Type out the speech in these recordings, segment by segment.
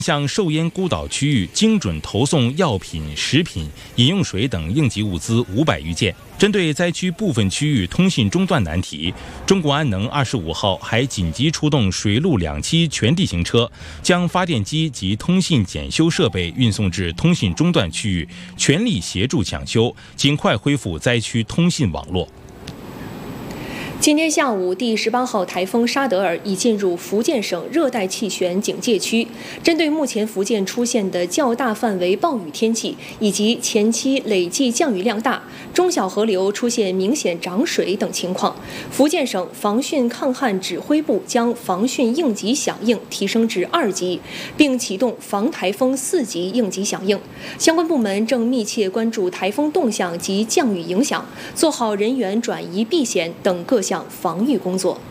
向寿烟孤岛区域精准投送药品、食品、饮用水等应急物资500余件。针对灾区部分区域通信中断难题，中国安能25号还紧急出动水陆2栖全地形车，将发电机及通信检修设备运送至通信中断区域，全力协助抢修，尽快恢复灾区通信网络。 今天下午，第18号台风沙德尔已进入福建省热带气旋警戒区。针对目前福建出现的较大范围暴雨天气，以及前期累计降雨量大、中小河流出现明显涨水等情况，福建省防汛抗旱指挥部将防汛应急响应提升至2级，并启动防台风4级应急响应。相关部门正密切关注台风动向及降雨影响，做好人员转移避险等各项防御工作。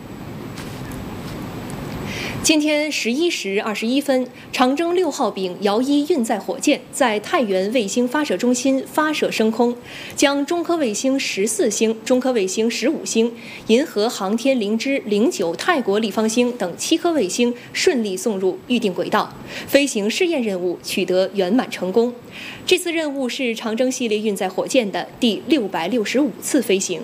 今天11时21分，长征6号丙遥1运载火箭在太原卫星发射中心发射升空，将中科卫星14星、中科卫星15星、银河航天灵芝09泰国立方星等7颗卫星顺利送入预定轨道，飞行试验任务取得圆满成功。这次任务是长征系列运载火箭的第665次飞行。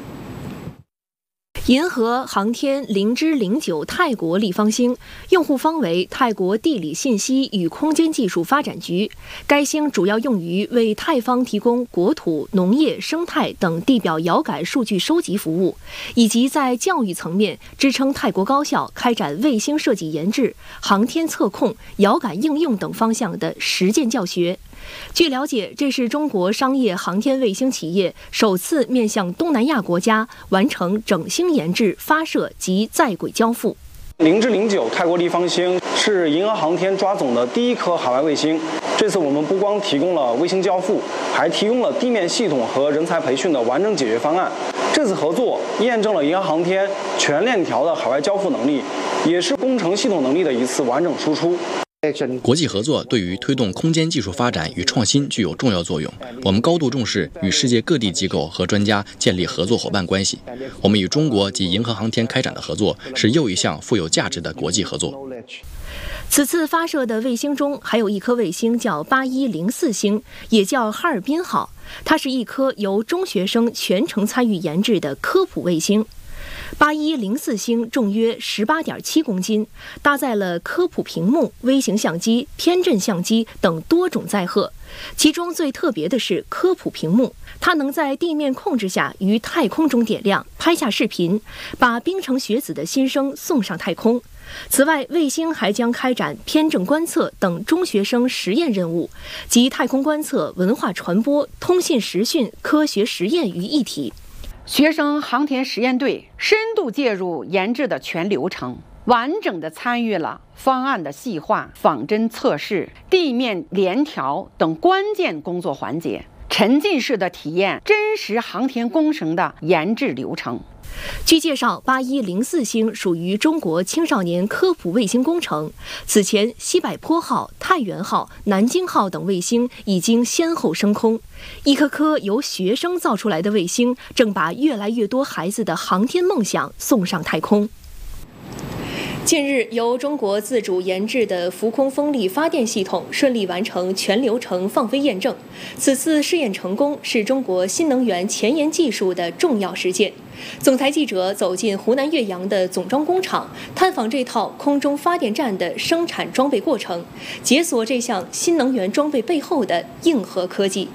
银河航天灵芝09泰国立方星用户方为泰国地理信息与空间技术发展局，该星主要用于为泰方提供国土、农业、生态等地表遥感数据收集服务，以及在教育层面支撑泰国高校开展卫星设计研制、航天测控、遥感应用等方向的实践教学。据了解，这是中国商业航天卫星企业首次面向东南亚国家完成整星研制、发射及在轨交付。 灵芝09泰国立方星是银河航天抓总的第一颗海外卫星。这次我们不光提供了卫星交付，还提供了地面系统和人才培训的完整解决方案。这次合作验证了银河航天全链条的海外交付能力，也是工程系统能力的一次完整输出。 国际合作对于推动空间技术发展与创新具有重要作用。我们高度重视与世界各地机构和专家建立合作伙伴关系。我们与中国及银河航天开展的合作是又一项富有价值的国际合作。 此次发射的卫星中还有一颗卫星叫8104星，也叫哈尔滨号，它是一颗由中学生全程参与研制的科普卫星。8104星重约18.7公斤，搭载了科普屏幕、微型相机、偏振相机等多种载荷。其中最特别的是科普屏幕，它能在地面控制下于太空中点亮，拍下视频，把冰城学子的心声送上太空。此外，卫星还将开展偏振观测等中学生实验任务，集太空观测、文化传播、通信实训、科学实验于一体。 学生航天实验队深度介入研制的全流程，完整地参与了方案的细化、仿真测试、地面联调等关键工作环节，沉浸式的体验真实航天工程的研制流程。 据介绍，8104星属于中国青少年科普卫星工程。此前，西柏坡号、太原号、南京号等卫星已经先后升空。一颗颗由学生造出来的卫星，正把越来越多孩子的航天梦想送上太空。近日，由中国自主研制的浮空风力发电系统顺利完成全流程放飞验证。此次试验成功是中国新能源前沿技术的重要实践。总台记者走进湖南岳阳的总装工厂，探访这套空中发电站的生产装备过程，解锁这项新能源装备背后的硬核科技。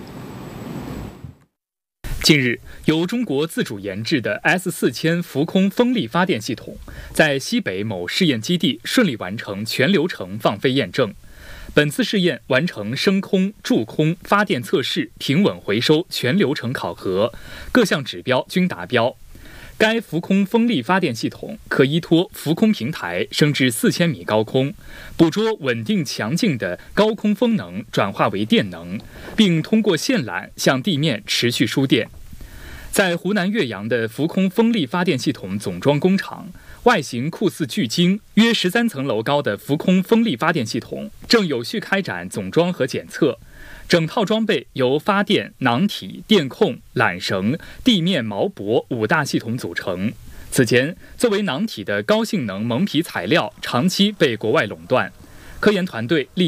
近日，由中国自主研制的 S4000浮空风力发电系统在西北某试验基地顺利完成全流程放飞验证。本次试验完成升空、驻空、发电测试、平稳回收全流程考核，各项指标均达标。该浮空风力发电系统可依托浮空平台升至4000米高空，捕捉稳定强劲的高空风能转化为电能，并通过线缆向地面持续输电。在湖南岳阳的浮空风力发电系统总装工厂，外形酷似巨鲸，约13层楼高的浮空风力发电系统正有序开展总装和检测。整套装备由发电、囊体、电控、缆绳、地面锚泊5大系统组成。此前，作为囊体的高性能蒙皮材料长期被国外垄断。 科研团队